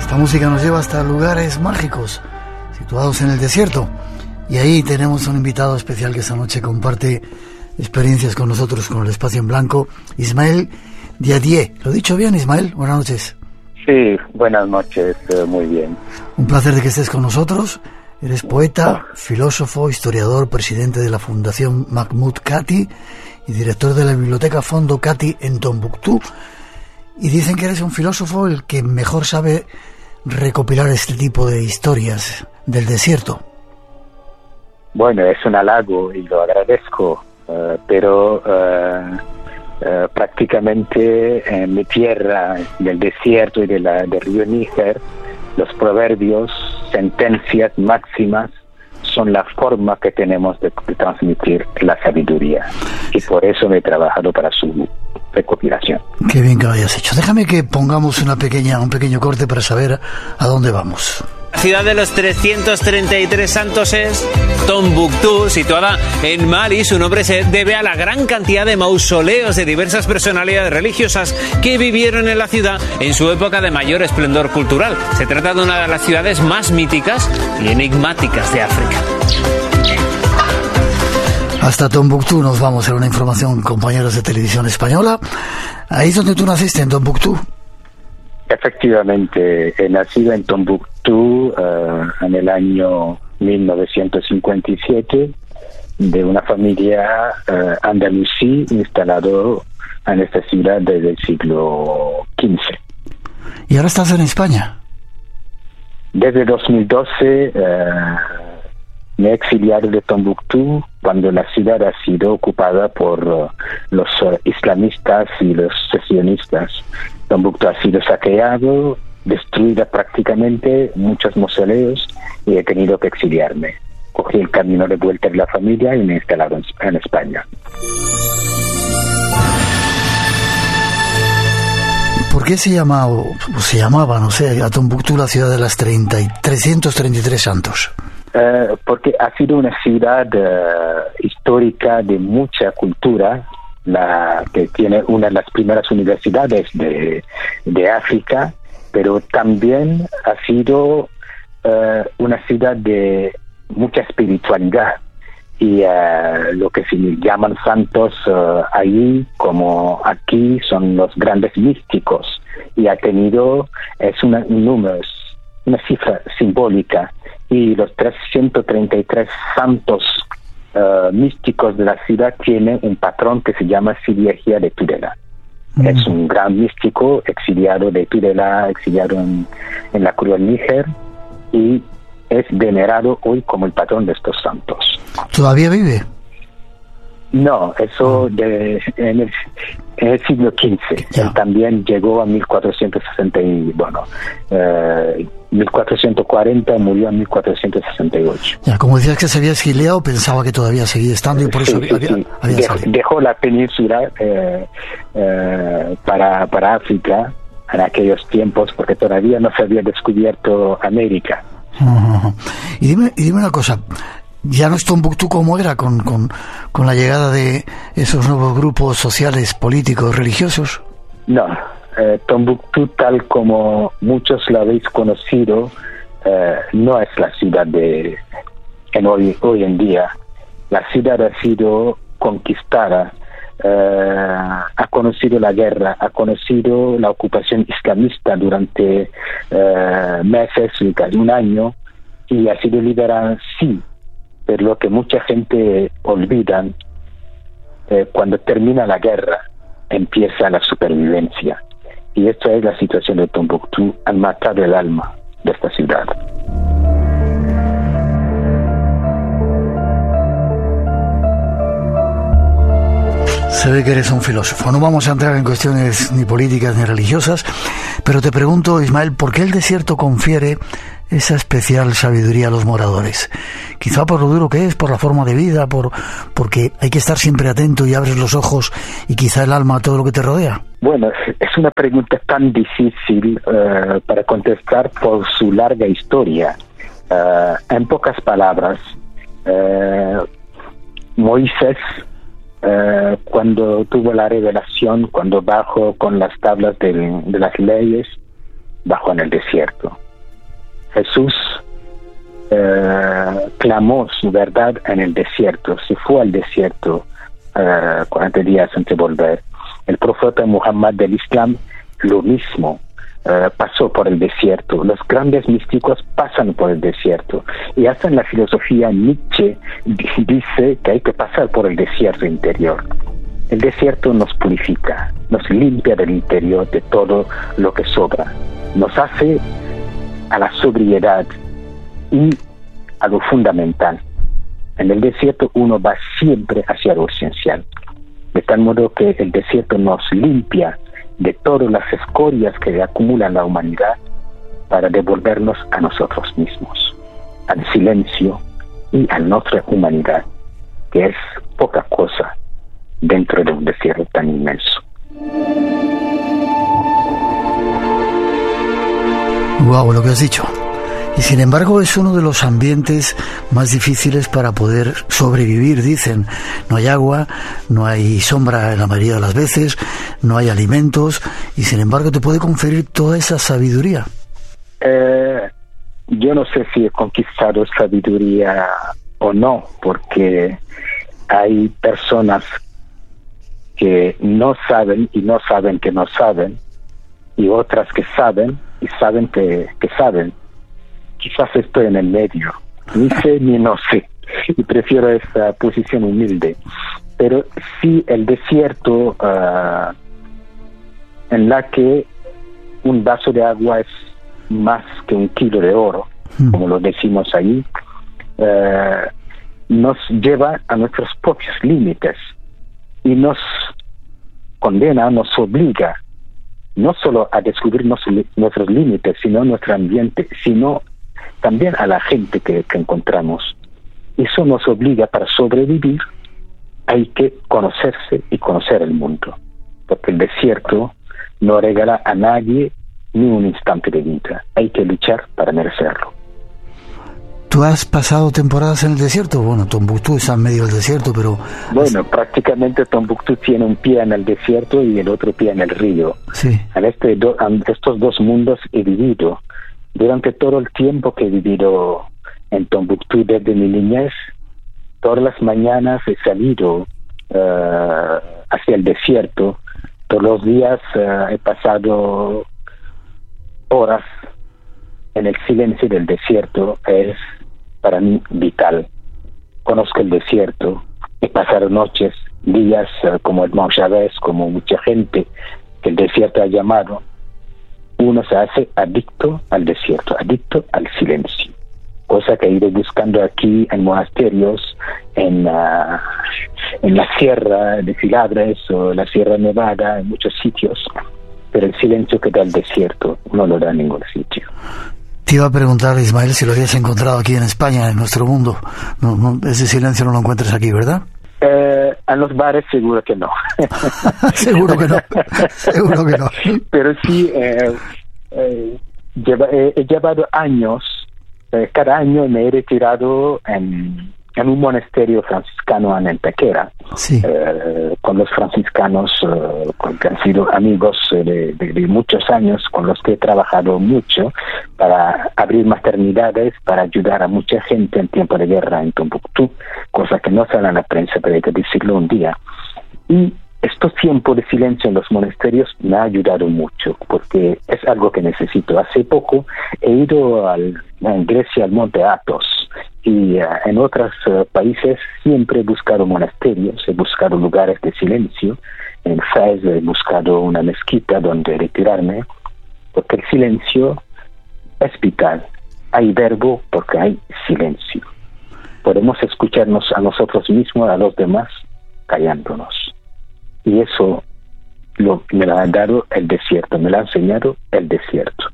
Esta música nos lleva hasta lugares mágicos, situados en el desierto. Y ahí tenemos un invitado especial que esta noche comparte experiencias con nosotros, con el Espacio en Blanco, Ismael Diadier. ¿Lo he dicho bien, Ismael? Buenas noches. Sí, buenas noches, muy bien. Un placer de que estés con nosotros. Eres poeta, filósofo, historiador, presidente de la Fundación Mahmoud Kati y director de la Biblioteca Fondo Kati en Tombuctú. Y dicen que eres un filósofo el que mejor sabe recopilar este tipo de historias del desierto. Bueno, es un halago y lo agradezco, pero prácticamente en mi tierra, del desierto y del río Níger, los proverbios, sentencias máximas, son la forma que tenemos de transmitir la sabiduría. Y por eso me he trabajado para su recopilación. Qué bien que lo hayas hecho. Déjame que pongamos un pequeño corte para saber a dónde vamos. La ciudad de los 333 santos es Tombuctú, situada en Mali. Su nombre se debe a la gran cantidad de mausoleos de diversas personalidades religiosas que vivieron en la ciudad en su época de mayor esplendor cultural. Se trata de una de las ciudades más míticas y enigmáticas de África. Hasta Tombuctú nos vamos a una información, compañeros de Televisión Española. Ahí es donde tú naciste, en Tombuctú. Efectivamente, he nacido en Tombuctú en el año 1957 de una familia andalusí instalado en esta ciudad desde el siglo XV. ¿Y ahora estás en España? Desde 2012 me he exiliado de Tombuctú cuando la ciudad ha sido ocupada por los islamistas y los secesionistas. Tombuctú ha sido saqueado, destruida prácticamente, muchos mausoleos, y he tenido que exiliarme. Cogí el camino de vuelta de la familia y me he instalado en España. ¿Por qué se llamaba, no sé, a Tombuctú la ciudad de las 333 santos? Porque ha sido una ciudad histórica de mucha cultura, que tiene una de las primeras universidades de África, pero también ha sido una ciudad de mucha espiritualidad. Y lo que se llaman santos allí, como aquí, son los grandes místicos. Y es un número, una cifra simbólica. Y los 333 santos místicos de la ciudad tienen un patrón que se llama Sidi Ejia de Tudela. Es un gran místico exiliado de Tudela, exiliado en la cruel Níger, y es venerado hoy como el patrón de estos santos. ¿Todavía vive? No, eso en el siglo XV. Él también llegó a 1440, murió en 1468. Ya, como decías que se había exiliado, pensaba que todavía seguía estando y por eso había salido. Dejó la península para África en aquellos tiempos, porque todavía no se había descubierto América. Y dime una cosa. ¿Ya no es Tombuctú como era con la llegada de esos nuevos grupos sociales, políticos, religiosos? No, Tombuctú, tal como muchos la habéis conocido, no es la ciudad hoy en día. La ciudad ha sido conquistada, ha conocido la guerra, ha conocido la ocupación islamista durante meses, casi un año, y ha sido liberada, sí. Pero lo que mucha gente olvida, cuando termina la guerra, empieza la supervivencia. Y esta es la situación de Tombuctú. Han matado el alma de esta ciudad. Se ve que eres un filósofo. No vamos a entrar en cuestiones ni políticas ni religiosas, pero te pregunto, Ismael, ¿por qué el desierto confiere esa especial sabiduría a los moradores? Quizá por lo duro que es, por la forma de vida, porque hay que estar siempre atento y abres los ojos y quizá el alma a todo lo que te rodea. Bueno, es una pregunta tan difícil para contestar por su larga historia. En pocas palabras, Moisés, cuando tuvo la revelación, cuando bajó con las tablas de las leyes, bajo en el desierto. Jesús clamó su verdad en el desierto, se fue al desierto 40 días antes de volver. El profeta Muhammad del Islam, lo mismo, pasó por el desierto. Los grandes místicos pasan por el desierto. Y hasta en la filosofía Nietzsche dice que hay que pasar por el desierto interior. El desierto nos purifica, nos limpia del interior de todo lo que sobra. Nos hace a la sobriedad y a lo fundamental. En el desierto uno va siempre hacia lo esencial. De tal modo que el desierto nos limpia de todas las escorias que acumula la humanidad para devolvernos a nosotros mismos, al silencio y a nuestra humanidad, que es poca cosa dentro de un desierto tan inmenso. Wow, lo que has dicho. Y sin embargo es uno de los ambientes más difíciles para poder sobrevivir, dicen. No hay agua, no hay sombra en la mayoría de las veces, no hay alimentos, y sin embargo te puede conferir toda esa sabiduría. Yo no sé si he conquistado sabiduría o no, porque hay personas que no saben y no saben que no saben, y otras que saben y saben que saben. Quizás estoy en el medio, ni sé ni no sé, y prefiero esa posición humilde. Pero sí, el desierto en la que un vaso de agua es más que un kilo de oro, como lo decimos ahí, nos lleva a nuestros propios límites y nos condena, nos obliga no solo a descubrir nuestros límites, sino nuestro ambiente, sino también a la gente que encontramos. Eso nos obliga, para sobrevivir, hay que conocerse y conocer el mundo, porque el desierto no regala a nadie ni un instante de vida. Hay que luchar para merecerlo. ¿Tú has pasado temporadas en el desierto? Bueno, Tombuctú está en medio del desierto, pero... Bueno, prácticamente Tombuctú tiene un pie en el desierto y el otro pie en el río. Sí. En estos dos mundos he vivido. Durante todo el tiempo que he vivido en Tombuctú desde mi niñez, todas las mañanas he salido hacia el desierto. Todos los días he pasado horas en el silencio del desierto. Es para mí vital. Conozco el desierto. He pasado noches, días como el Mount Chávez, como mucha gente que el desierto ha llamado. Uno se hace adicto al desierto, adicto al silencio, cosa que he ido buscando aquí en monasterios, en la Sierra de Filabres o la Sierra Nevada, en muchos sitios, pero el silencio que da el desierto no lo da en ningún sitio. Te iba a preguntar, Ismael, si lo habías encontrado aquí en España, en nuestro mundo. No, ese silencio no lo encuentras aquí, ¿verdad? En los bares seguro que no. Seguro que no. Seguro que no. Pero sí, he llevado años, cada año me he retirado en un monasterio franciscano en Antequera, sí. Con los franciscanos que han sido amigos de muchos años, con los que he trabajado mucho para abrir maternidades, para ayudar a mucha gente en tiempo de guerra en Tombuctú, cosa que no sale en la prensa, pero hay que decirlo un día. Y estos tiempos de silencio en los monasterios me ha ayudado mucho, porque es algo que necesito. Hace poco he ido en Grecia al monte Athos, y en otros países siempre he buscado monasterios, he buscado lugares de silencio. En Fez he buscado una mezquita donde retirarme, porque el silencio es vital. Hay verbo porque hay silencio. Podemos escucharnos a nosotros mismos, a los demás, callándonos. Y eso me lo ha dado el desierto, me lo ha enseñado el desierto.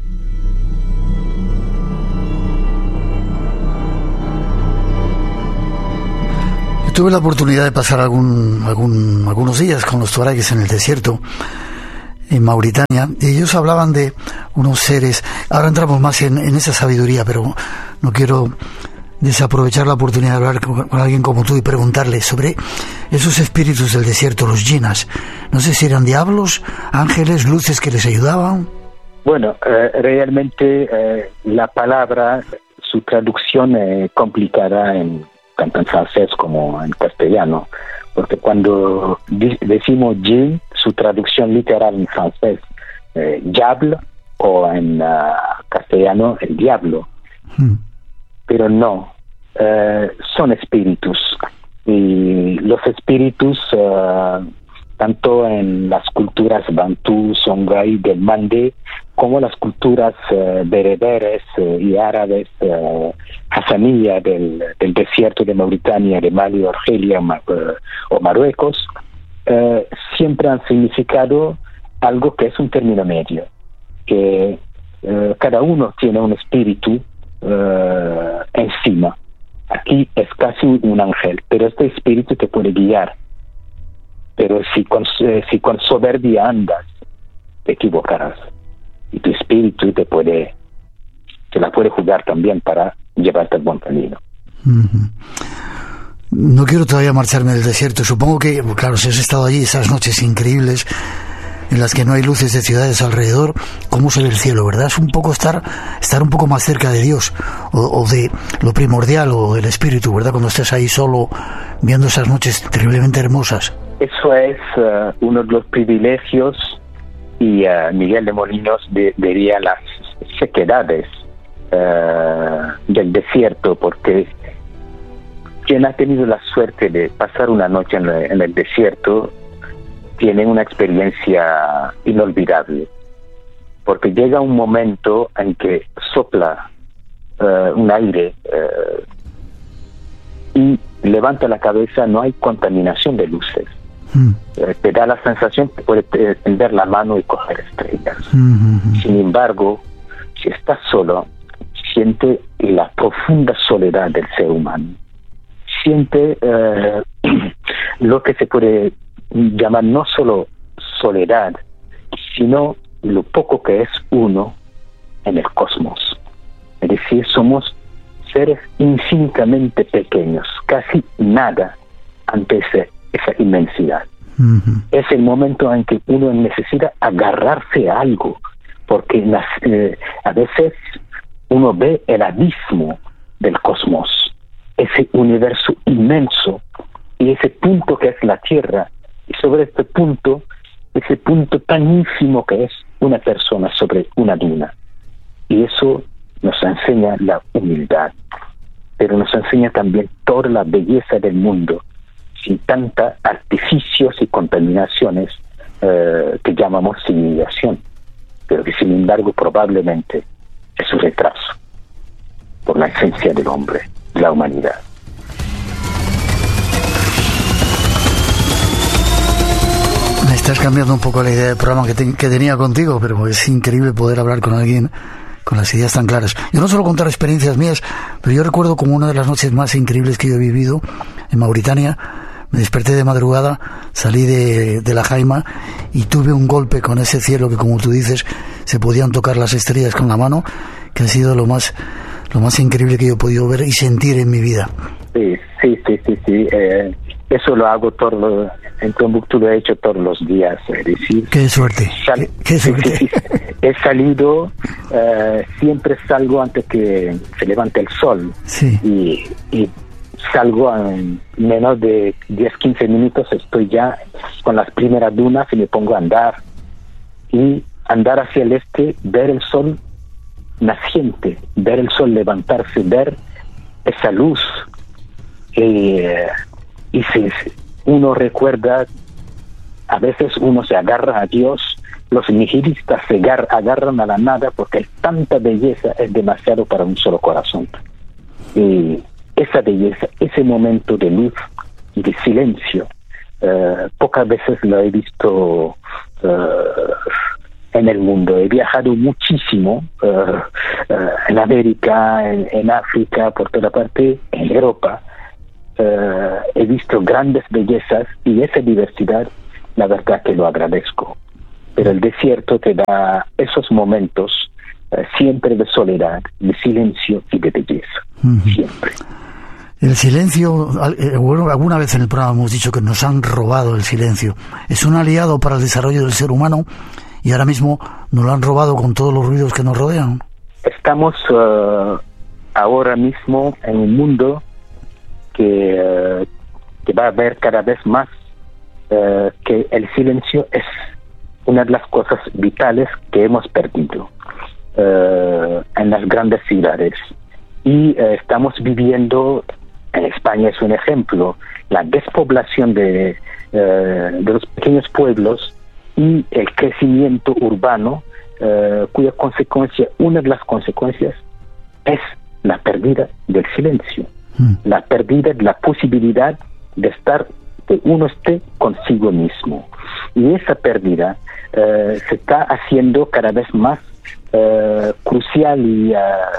Tuve la oportunidad de pasar algunos días con los tuaregues en el desierto, en Mauritania, y ellos hablaban de unos seres. Ahora entramos más en esa sabiduría, pero no quiero desaprovechar la oportunidad de hablar con alguien como tú y preguntarle sobre esos espíritus del desierto, los jinas. No sé si eran diablos, ángeles, luces que les ayudaban. Bueno, realmente la palabra, su traducción es complicada tanto en francés como en castellano, porque cuando decimos Dieu, su traducción literal en francés, diable, o en castellano, el diablo. Pero no, son espíritus. Y los espíritus, tanto en las culturas bantú, songhai, del Mandé, como las culturas bereberes y árabes, hasanía del desierto de Mauritania, de Mali, Argelia o Marruecos, siempre han significado algo que es un término medio, que cada uno tiene un espíritu encima. Aquí es casi un ángel, pero este espíritu te puede guiar. Pero si con soberbia andas, te equivocarás. Y tu espíritu te la puede jugar también para llevarte al buen camino. No quiero todavía marcharme del desierto. Supongo que, claro, si has estado allí, esas noches increíbles en las que no hay luces de ciudades alrededor, ¿cómo se ve el cielo, verdad? Es un poco estar un poco más cerca de Dios, o de lo primordial, o del espíritu, ¿verdad? Cuando estés ahí solo, viendo esas noches terriblemente hermosas. Eso es uno de los privilegios, y Miguel de Molinos diría las sequedades del desierto, porque quien ha tenido la suerte de pasar una noche en el desierto tiene una experiencia inolvidable, porque llega un momento en que sopla un aire y levanta la cabeza, no hay contaminación de luces. Te da la sensación que puedes tender la mano y coger estrellas. Sin embargo, si estás solo, siente la profunda soledad del ser humano. Siente lo que se puede llamar no solo soledad, sino lo poco que es uno en el cosmos. Es decir, somos seres infinitamente pequeños, casi nada ante esa inmensidad. Es el momento en que uno necesita agarrarse a algo, porque a veces uno ve el abismo del cosmos, ese universo inmenso, y ese punto que es la Tierra, y sobre ese punto tan ínfimo que es una persona sobre una duna. Y eso nos enseña la humildad, pero nos enseña también toda la belleza del mundo, sin tantos artificios y contaminaciones que llamamos civilización, pero que sin embargo probablemente es un retraso por la esencia del hombre, de la humanidad. Me estás cambiando un poco la idea del programa que tenía contigo, pero es increíble poder hablar con alguien con las ideas tan claras. Yo no suelo contar experiencias mías, pero yo recuerdo como una de las noches más increíbles que yo he vivido en Mauritania. Me desperté de madrugada, salí de la jaima y tuve un golpe con ese cielo que, como tú dices, se podían tocar las estrellas con la mano, que ha sido lo más increíble que yo he podido ver y sentir en mi vida. Sí. Eso lo hago en Tombuctú, lo he hecho todos los días. Es decir, ¡qué suerte! ¡Qué suerte! Sí. He salido, siempre salgo antes que se levante el sol. Sí. Y salgo en menos de 10-15 minutos, estoy ya con las primeras dunas y me pongo a andar. Y andar hacia el este, ver el sol naciente, ver el sol levantarse, ver esa luz. Y si uno recuerda, a veces uno se agarra a Dios, los nihilistas se agarran a la nada porque tanta belleza es demasiado para un solo corazón. Y esa belleza, ese momento de luz y de silencio, pocas veces lo he visto en el mundo. He viajado muchísimo en América, en África, por toda parte, en Europa. He visto grandes bellezas y esa diversidad, la verdad que lo agradezco. Pero el desierto te da esos momentos siempre de soledad, de silencio y de belleza. Siempre. El silencio, bueno, alguna vez en el programa hemos dicho que nos han robado el silencio. Es un aliado para el desarrollo del ser humano y ahora mismo nos lo han robado con todos los ruidos que nos rodean. Estamos ahora mismo en un mundo que va a ver cada vez más que el silencio es una de las cosas vitales que hemos perdido en las grandes ciudades. Y estamos viviendo, en España es un ejemplo, la despoblación de los pequeños pueblos y el crecimiento urbano, cuya consecuencia, una de las consecuencias, es la pérdida del silencio, la pérdida de la posibilidad de estar, que uno esté consigo mismo. Y esa pérdida se está haciendo cada vez más crucial y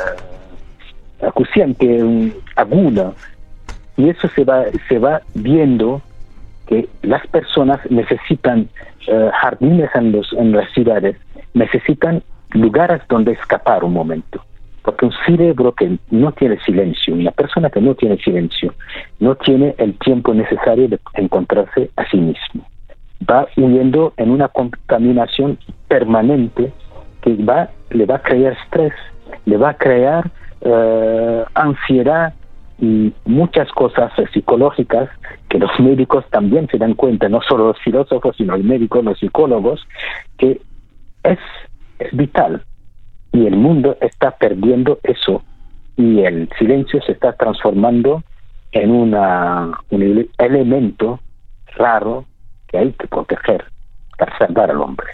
acuciante, aguda. Y eso se va viendo que las personas necesitan jardines en las ciudades, necesitan lugares donde escapar un momento. Porque un cerebro que no tiene silencio, una persona que no tiene silencio, no tiene el tiempo necesario de encontrarse a sí mismo. Va huyendo en una contaminación permanente que le va a crear estrés, le va a crear ansiedad y muchas cosas psicológicas que los médicos también se dan cuenta, no solo los filósofos, sino los médicos, los psicólogos, que es vital. Y el mundo está perdiendo eso, y el silencio se está transformando en un elemento raro que hay que proteger para salvar al hombre.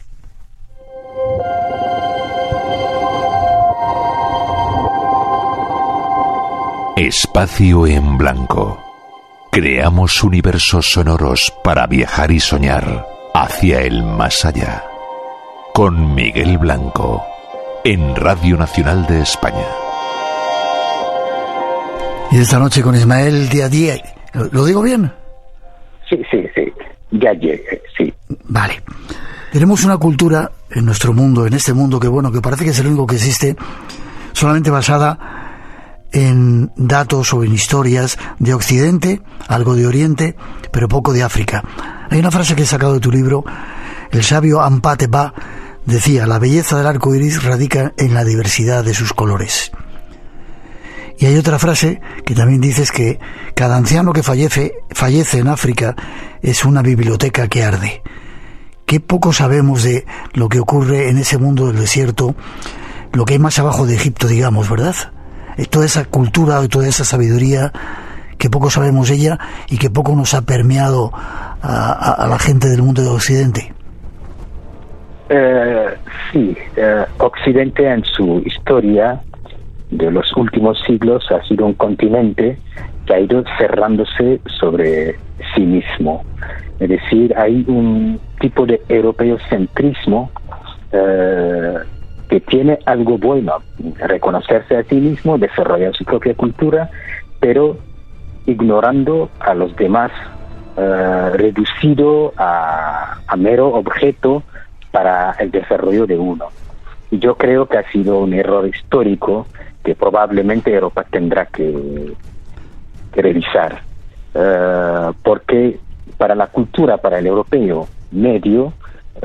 Espacio en Blanco. Creamos universos sonoros para viajar y soñar hacia el más allá. Con Miguel Blanco, en Radio Nacional de España. Y esta noche con Ismael Diadie. ¿Lo digo bien? Sí. Diadie, sí. Vale. Tenemos una cultura en nuestro mundo, en este mundo que parece que es el único que existe, solamente basada en datos o en historias de Occidente, algo de Oriente, pero poco de África. Hay una frase que he sacado de tu libro. El sabio Ampate Ba decía: la belleza del arco iris radica en la diversidad de sus colores. Y hay otra frase que también dices que cada anciano que fallece en África es una biblioteca que arde. Qué poco sabemos de lo que ocurre en ese mundo del desierto, lo que hay más abajo de Egipto, digamos, ¿verdad? Toda esa cultura, toda esa sabiduría, que poco sabemos de ella y que poco nos ha permeado a la gente del mundo de Occidente. Sí, Occidente en su historia de los últimos siglos ha sido un continente que ha ido cerrándose sobre sí mismo. Es decir, hay un tipo de europeocentrismo que tiene algo bueno, reconocerse a sí mismo, desarrollar su propia cultura, pero ignorando a los demás, reducido a mero objeto para el desarrollo de uno. Y yo creo que ha sido un error histórico que probablemente Europa tendrá que revisar, porque para la cultura, para el europeo medio,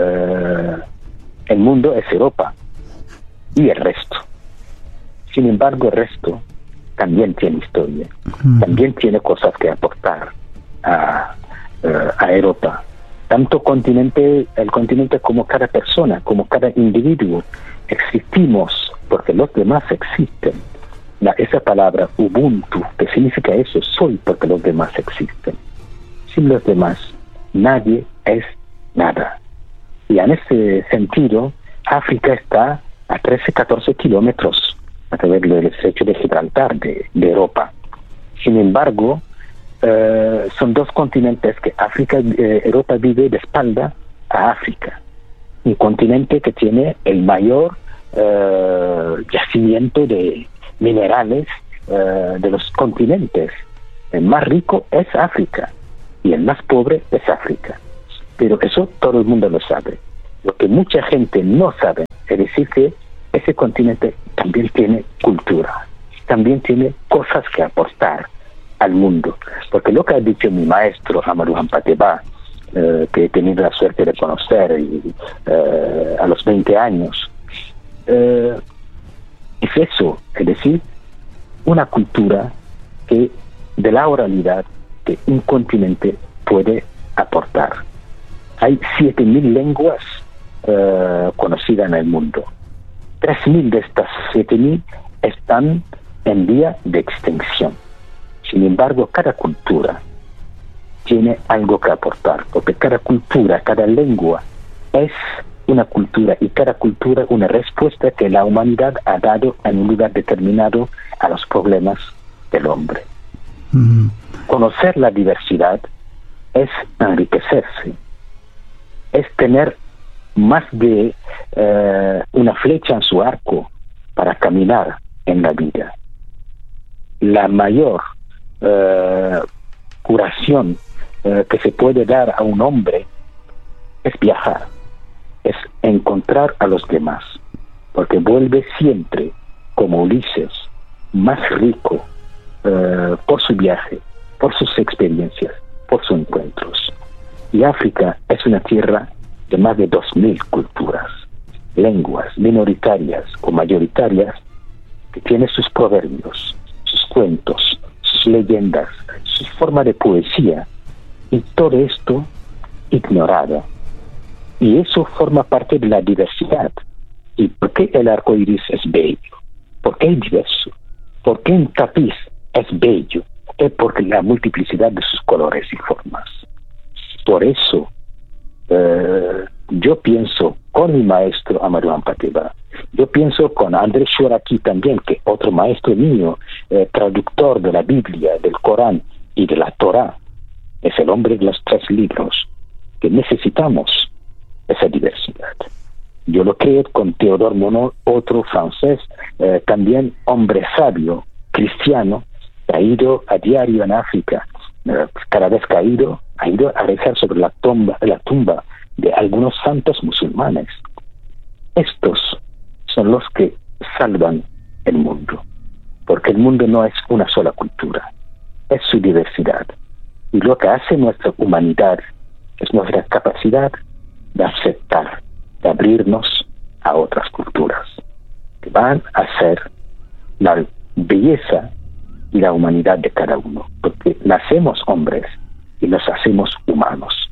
el mundo es Europa y el resto. Sin embargo, el resto también tiene historia, también tiene cosas que aportar a Europa. Tanto el continente como cada persona, como cada individuo, existimos porque los demás existen. Esa palabra Ubuntu, que significa eso, soy porque los demás existen. Sin los demás, nadie es nada. Y en ese sentido, África está a 13-14 kilómetros a través del estrecho de Gibraltar de Europa. Sin embargo, son dos continentes que Europa vive de espalda a África. Un continente que tiene el mayor yacimiento de minerales de los continentes. El más rico es África y el más pobre es África. Pero eso todo el mundo lo sabe. Lo que mucha gente no sabe es decir que ese continente también tiene cultura, también tiene cosas que aportar al mundo. Porque lo que ha dicho mi maestro Amadou Hampâté Bâ que he tenido la suerte de conocer a los 20 años. Es eso, es decir, una cultura que de la oralidad que un continente puede aportar. Hay 7.000 lenguas conocidas en el mundo. 3.000 de estas 7.000 están en vía de extinción. Sin embargo, cada cultura tiene algo que aportar, porque cada cultura, cada lengua es una cultura, y cada cultura una respuesta que la humanidad ha dado en un lugar determinado a los problemas del hombre. Conocer la diversidad es enriquecerse, es tener más de una flecha en su arco para caminar en la vida. La mayor curación que se puede dar a un hombre es viajar, es encontrar a los demás, porque vuelve siempre, como Ulises, más rico por su viaje, por sus experiencias, por sus encuentros. Y África es una tierra de más de 2.000 culturas, lenguas minoritarias o mayoritarias, que tiene sus proverbios, sus cuentos, sus leyendas, su forma de poesía, y todo esto ignorado. Y eso forma parte de la diversidad. ¿Y por qué el arco iris es bello? ¿Por qué es diverso? ¿Por qué un tapiz es bello? Es porque la multiplicidad de sus colores y formas. Por eso, yo pienso con mi maestro Amadou Hampâté-Bâ, yo pienso con Andrés Chouraqui también, que otro maestro mío, traductor de la Biblia, del Corán y de la Torá, es el hombre de los 3 libros, que necesitamos esa diversidad. Yo lo creo con Théodore Monod, otro francés, también hombre sabio, cristiano, que ha ido a diario en África, cada vez que ha ido a rezar sobre la tumba de algunos santos musulmanes. Estos son los que salvan el mundo, porque el mundo no es una sola cultura, es su diversidad. Y lo que hace nuestra humanidad es nuestra capacidad de aceptar, de abrirnos a otras culturas, que van a ser la belleza y la humanidad de cada uno, porque nacemos hombres y nos hacemos humanos.